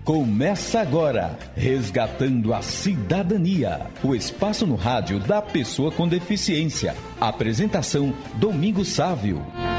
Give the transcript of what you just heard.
Começa agora, Resgatando a Cidadania, o espaço no rádio da pessoa com deficiência. Apresentação, Domingos Sávio.